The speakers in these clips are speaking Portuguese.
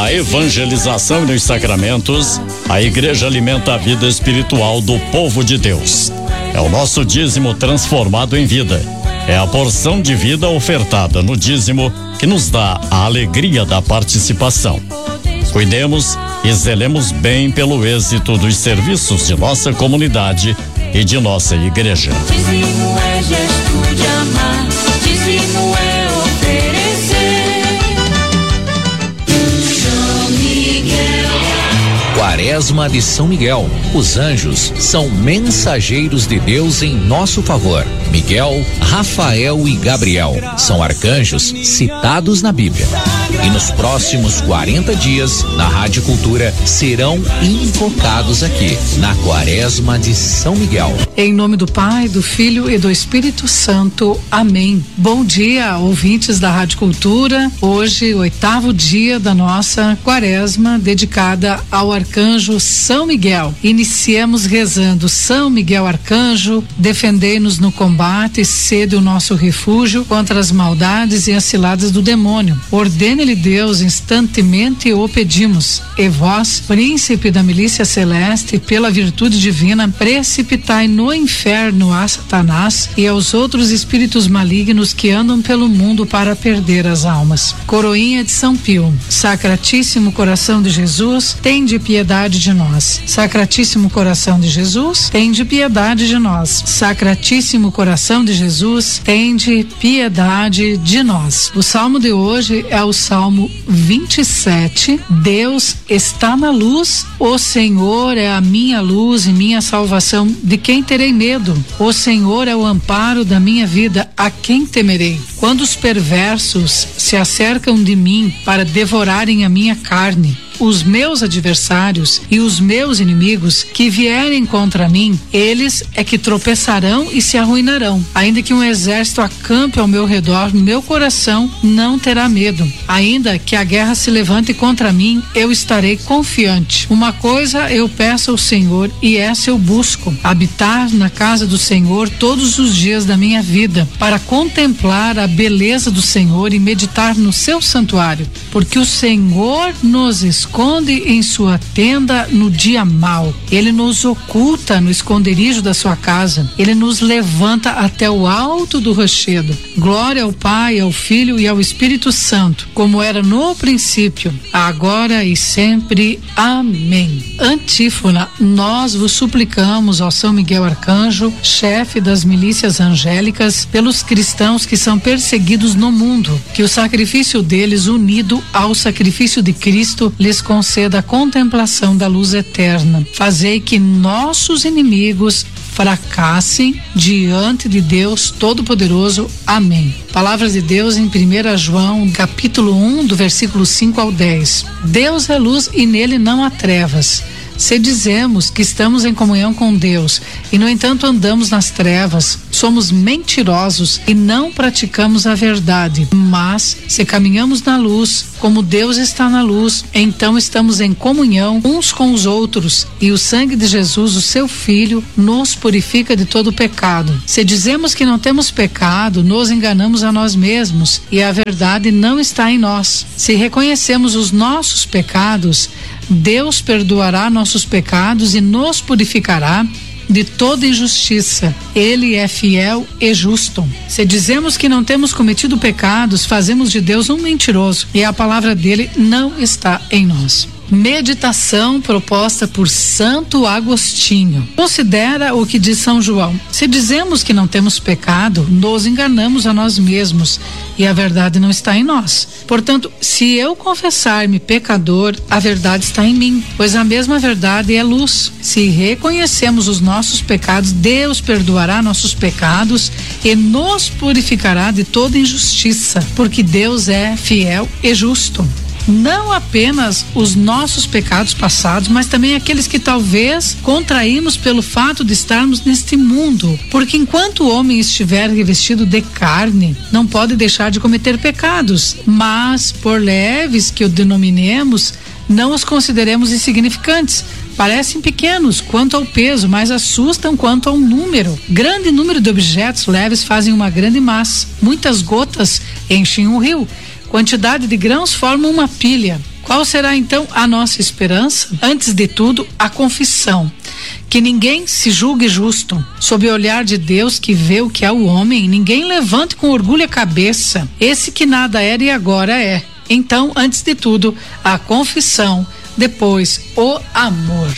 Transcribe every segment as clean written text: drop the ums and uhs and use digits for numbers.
na evangelização e nos sacramentos, a igreja alimenta a vida espiritual do povo de Deus. É o nosso dízimo transformado em vida. É a porção de vida ofertada no dízimo que nos dá a alegria da participação. Cuidemos e zelemos bem pelo êxito dos serviços de nossa comunidade e de nossa igreja. Dízimo é gesto de amar, dízimo é oferecer. São Miguel. Quaresma de São Miguel. Os anjos são mensageiros de Deus em nosso favor. Miguel, Rafael e Gabriel são arcanjos citados na Bíblia. E nos próximos 40 dias, na Rádio Cultura, serão invocados aqui, na Quaresma de São Miguel. Em nome do Pai, do Filho e do Espírito Santo. Amém. Bom dia, ouvintes da Rádio Cultura. Hoje, 8º dia da nossa Quaresma, dedicada ao arcanjo São Miguel. Iniciemos rezando: São Miguel Arcanjo, defendei-nos no combate, sede o nosso refúgio contra as maldades e as ciladas do demônio. Ordene-lhe Deus, instantemente o pedimos. E vós, príncipe da milícia celeste, pela virtude divina, precipitai no inferno a Satanás e aos outros espíritos malignos que andam pelo mundo para perder as almas. Coroinha de São Pio. Sacratíssimo coração de Jesus, tende piedade de nós. Sacratíssimo coração de Jesus, tende piedade de nós. Sacratíssimo coração de Jesus, tende piedade de nós. O salmo de hoje é o Salmo 27. Deus está na luz, o Senhor é a minha luz e minha salvação. De quem terei medo? O Senhor é o amparo da minha vida, a quem temerei? Quando os perversos se acercam de mim para devorarem a minha carne, os meus adversários e os meus inimigos que vierem contra mim, eles é que tropeçarão e se arruinarão. Ainda que um exército acampe ao meu redor, meu coração não terá medo. Ainda que a guerra se levante contra mim, eu estarei confiante. Uma coisa eu peço ao Senhor e essa eu busco: habitar na casa do Senhor todos os dias da minha vida, para contemplar a beleza do Senhor e meditar no seu santuário. Porque o Senhor nos esconde em sua tenda no dia mau. Ele nos oculta no esconderijo da sua casa. Ele nos levanta até o alto do rochedo. Glória ao Pai, ao Filho e ao Espírito Santo, como era no princípio, agora e sempre. Amém. Antífona: nós vos suplicamos, ó São Miguel Arcanjo, chefe das milícias angélicas, pelos cristãos que são perseguidos no mundo, que o sacrifício deles, unido ao sacrifício de Cristo, lhes conceda a contemplação da luz eterna. Fazei que nossos inimigos fracassem diante de Deus Todo-Poderoso. Amém. Palavras de Deus em 1 João, capítulo 1, do versículo 5 ao 10. Deus é luz e nele não há trevas. Se dizemos que estamos em comunhão com Deus e, no entanto, andamos nas trevas, somos mentirosos e não praticamos a verdade. Mas, se caminhamos na luz, como Deus está na luz, então estamos em comunhão uns com os outros, e o sangue de Jesus, o seu Filho, nos purifica de todo pecado. Se dizemos que não temos pecado, nos enganamos a nós mesmos e a verdade não está em nós. Se reconhecemos os nossos pecados, Deus perdoará nossos pecados e nos purificará de toda injustiça. Ele é fiel e justo. Se dizemos que não temos cometido pecados, fazemos de Deus um mentiroso e a palavra dele não está em nós. Meditação proposta por Santo Agostinho. Considera o que diz São João: se dizemos que não temos pecado, nos enganamos a nós mesmos e a verdade não está em nós. Portanto, se eu confessar-me pecador, a verdade está em mim, pois a mesma verdade é luz. Se reconhecemos os nossos pecados, Deus perdoará nossos pecados e nos purificará de toda injustiça, porque Deus é fiel e justo. Não apenas os nossos pecados passados, mas também aqueles que talvez contraímos pelo fato de estarmos neste mundo. Porque enquanto o homem estiver revestido de carne, não pode deixar de cometer pecados. Mas, por leves que o denominemos, não os consideremos insignificantes. Parecem pequenos quanto ao peso, mas assustam quanto ao número. Grande número de objetos leves fazem uma grande massa. Muitas gotas enchem um rio. Quantidade de grãos forma uma pilha. Qual será então a nossa esperança? Antes de tudo, a confissão. Que ninguém se julgue justo. Sob o olhar de Deus que vê o que é o homem, ninguém levante com orgulho a cabeça. Esse que nada era e agora é. Então, antes de tudo, a confissão, depois o amor.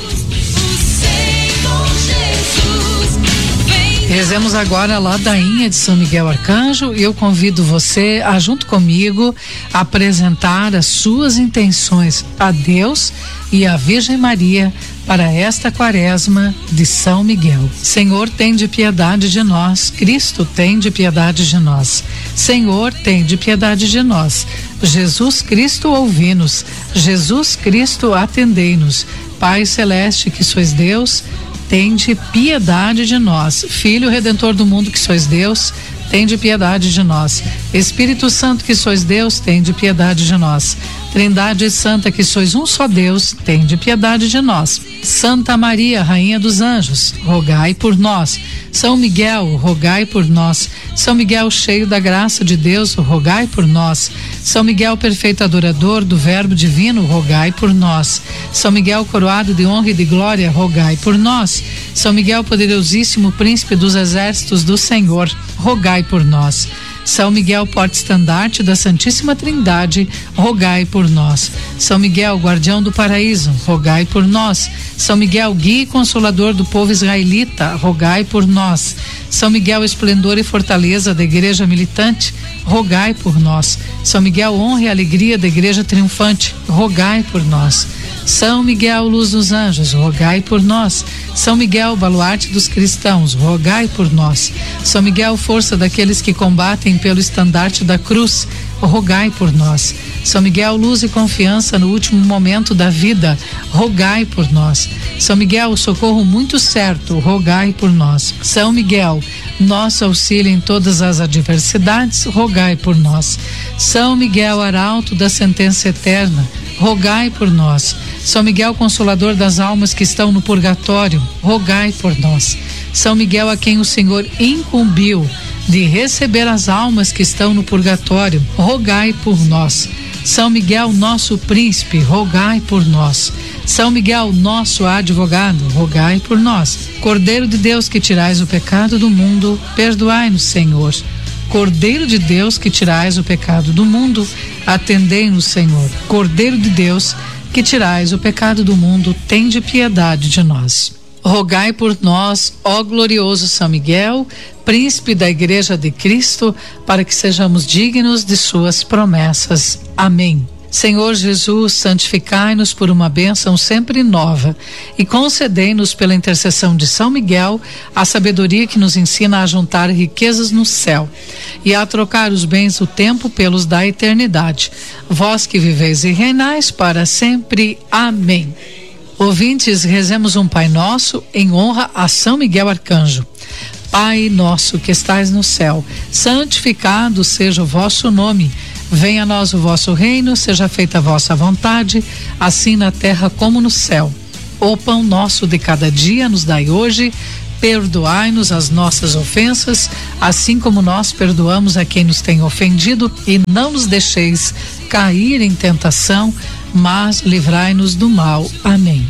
Rezemos agora a ladainha de São Miguel Arcanjo e eu convido você a, junto comigo, apresentar as suas intenções a Deus e à Virgem Maria para esta quaresma de São Miguel. Senhor, tende piedade de nós. Cristo, tende piedade de nós. Senhor, tende piedade de nós. Jesus Cristo, ouvi-nos. Jesus Cristo, atendei-nos. Pai celeste, que sois Deus, tende piedade de nós. Filho Redentor do mundo, que sois Deus, tende piedade de nós. Espírito Santo, que sois Deus, tende piedade de nós. Trindade Santa, que sois um só Deus, tende piedade de nós. Santa Maria, Rainha dos Anjos, rogai por nós. São Miguel, rogai por nós. São Miguel, cheio da graça de Deus, rogai por nós. São Miguel, perfeito adorador do Verbo divino, rogai por nós. São Miguel, coroado de honra e de glória, rogai por nós. São Miguel, poderosíssimo príncipe dos exércitos do Senhor, rogai por nós. São Miguel, porta-estandarte da Santíssima Trindade, rogai por nós. São Miguel, guardião do paraíso, rogai por nós. São Miguel, guia e consolador do povo israelita, rogai por nós. São Miguel, esplendor e fortaleza da igreja militante, rogai por nós. São Miguel, honra e alegria da igreja triunfante, rogai por nós. São Miguel, luz dos anjos, rogai por nós. São Miguel, baluarte dos cristãos, rogai por nós. São Miguel, força daqueles que combatem pelo estandarte da cruz, rogai por nós. São Miguel, luz e confiança no último momento da vida, rogai por nós. São Miguel, socorro muito certo, rogai por nós. São Miguel, nosso auxílio em todas as adversidades, rogai por nós. São Miguel, arauto da sentença eterna, rogai por nós. São Miguel, consolador das almas que estão no purgatório, rogai por nós. São Miguel, a quem o Senhor incumbiu de receber as almas que estão no purgatório, rogai por nós. São Miguel, nosso príncipe, rogai por nós. São Miguel, nosso advogado, rogai por nós. Cordeiro de Deus, que tirais o pecado do mundo, perdoai-nos, Senhor. Cordeiro de Deus, que tirais o pecado do mundo, atendei-nos, Senhor. Cordeiro de Deus, que tirais o pecado do mundo, tende piedade de nós. Rogai por nós, ó glorioso São Miguel, príncipe da Igreja de Cristo, para que sejamos dignos de suas promessas. Amém. Senhor Jesus, santificai-nos por uma bênção sempre nova e concedei-nos pela intercessão de São Miguel a sabedoria que nos ensina a juntar riquezas no céu e a trocar os bens do tempo pelos da eternidade. Vós que viveis e reinais para sempre. Amém. Ouvintes, rezemos um Pai Nosso em honra a São Miguel Arcanjo. Pai nosso que estais no céu, santificado seja o vosso nome. Venha a nós o vosso reino, seja feita a vossa vontade, assim na terra como no céu. O pão nosso de cada dia nos dai hoje, perdoai-nos as nossas ofensas, assim como nós perdoamos a quem nos tem ofendido, e não nos deixeis cair em tentação, mas livrai-nos do mal. Amém.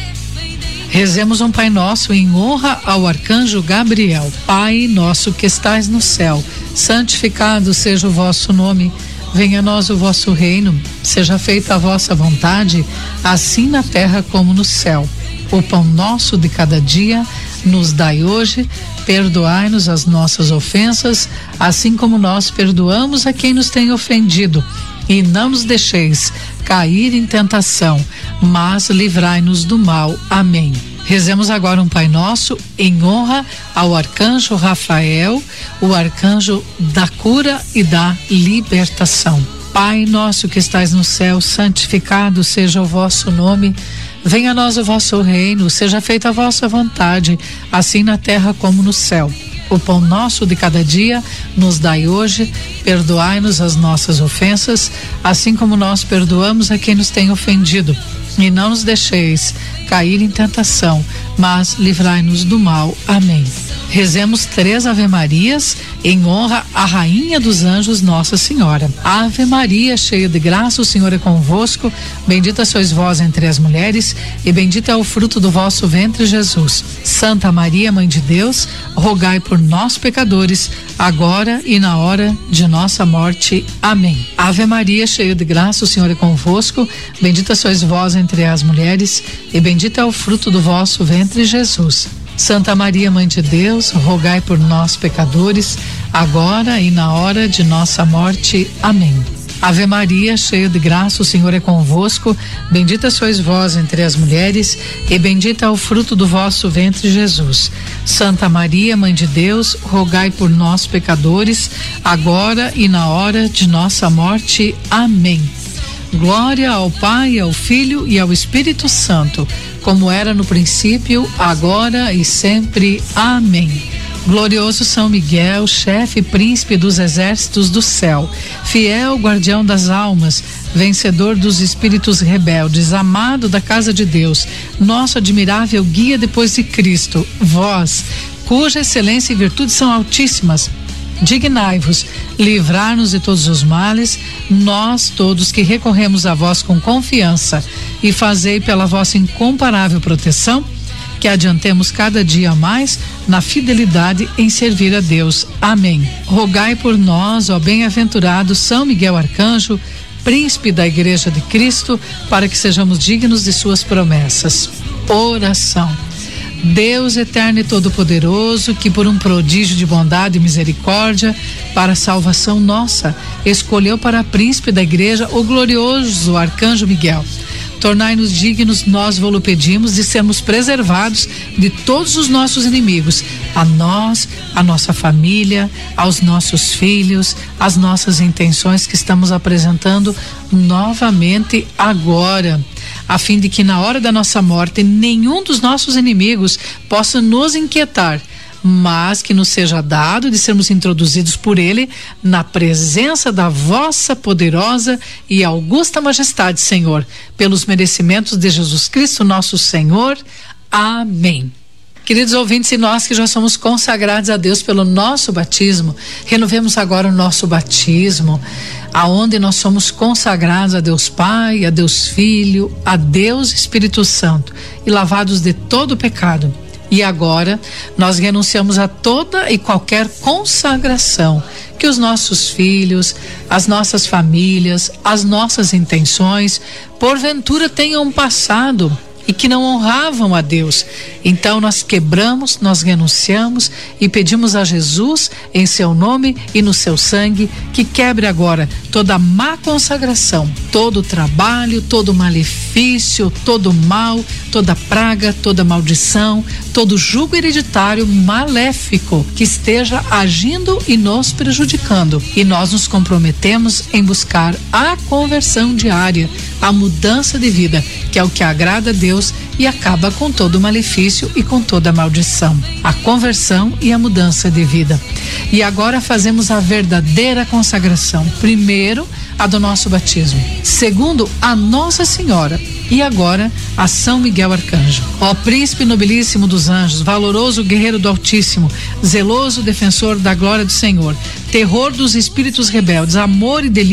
Rezemos um Pai Nosso em honra ao Arcanjo Gabriel. Pai nosso que estais no céu, santificado seja o vosso nome. Venha a nós o vosso reino, seja feita a vossa vontade, assim na terra como no céu. O pão nosso de cada dia nos dai hoje, perdoai-nos as nossas ofensas, assim como nós perdoamos a quem nos tem ofendido. E não nos deixeis cair em tentação, mas livrai-nos do mal. Amém. Rezemos agora um Pai Nosso em honra ao Arcanjo Rafael, o arcanjo da cura e da libertação. Pai nosso que estais no céu, santificado seja o vosso nome. Venha a nós o vosso reino, seja feita a vossa vontade, assim na terra como no céu. O pão nosso de cada dia nos dai hoje, perdoai-nos as nossas ofensas, assim como nós perdoamos a quem nos tem ofendido. E não nos deixeis cair em tentação, mas livrai-nos do mal. Amém. Rezemos 3 Ave-Marias em honra à Rainha dos Anjos, Nossa Senhora. Ave Maria, cheia de graça, o Senhor é convosco. Bendita sois vós entre as mulheres e bendito é o fruto do vosso ventre, Jesus. Santa Maria, Mãe de Deus, rogai por nós, pecadores, agora e na hora de nossa morte. Amém. Ave Maria, cheia de graça, o Senhor é convosco. Bendita sois vós entre as mulheres e bendito é o fruto do vosso ventre, Jesus. Santa Maria, Mãe de Deus, rogai por nós, pecadores, agora e na hora de nossa morte. Amém. Ave Maria, cheia de graça, o Senhor é convosco. Bendita sois vós entre as mulheres e bendito é o fruto do vosso ventre, Jesus. Santa Maria, Mãe de Deus, rogai por nós, pecadores, agora e na hora de nossa morte. Amém. Glória ao Pai, ao Filho e ao Espírito Santo, como era no princípio, agora e sempre. Amém. Glorioso São Miguel, chefe e príncipe dos exércitos do céu, fiel guardião das almas, vencedor dos espíritos rebeldes, amado da casa de Deus, nosso admirável guia depois de Cristo, vós, cuja excelência e virtude são altíssimas, dignai-vos livrar-nos de todos os males, nós todos que recorremos a vós com confiança, e fazei pela vossa incomparável proteção que adiantemos cada dia mais na fidelidade em servir a Deus. Amém. Rogai por nós, ó bem-aventurado São Miguel Arcanjo, príncipe da Igreja de Cristo, para que sejamos dignos de suas promessas. Oração. Deus eterno e todo-poderoso, que por um prodígio de bondade e misericórdia, para a salvação nossa, escolheu para príncipe da igreja o glorioso arcanjo Miguel. Tornai-nos dignos, nós vos pedimos, de sermos preservados de todos os nossos inimigos, a nós, a nossa família, aos nossos filhos, as nossas intenções que estamos apresentando novamente agora, a fim de que na hora da nossa morte nenhum dos nossos inimigos possa nos inquietar, mas que nos seja dado de sermos introduzidos por ele na presença da vossa poderosa e augusta majestade, Senhor, pelos merecimentos de Jesus Cristo, nosso Senhor. Amém. Queridos ouvintes, e nós que já somos consagrados a Deus pelo nosso batismo, renovemos agora o nosso batismo, aonde nós somos consagrados a Deus Pai, a Deus Filho, a Deus Espírito Santo e lavados de todo o pecado. E agora nós renunciamos a toda e qualquer consagração que os nossos filhos, as nossas famílias, as nossas intenções, porventura tenham passado e que não honravam a Deus. Então nós quebramos, nós renunciamos e pedimos a Jesus, em seu nome e no seu sangue, que quebre agora toda má consagração, todo trabalho, todo malefício, todo mal, toda praga, toda maldição, todo jugo hereditário maléfico que esteja agindo e nos prejudicando. E nós nos comprometemos em buscar a conversão diária, a mudança de vida, que é o que agrada a Deus e acaba com todo o malefício e com toda a maldição. A conversão e a mudança de vida. E agora fazemos a verdadeira consagração. Primeiro, a do nosso batismo. Segundo, a Nossa Senhora. E agora, a São Miguel Arcanjo. Ó príncipe nobilíssimo dos anjos, valoroso guerreiro do Altíssimo, zeloso defensor da glória do Senhor, terror dos espíritos rebeldes, amor e delícia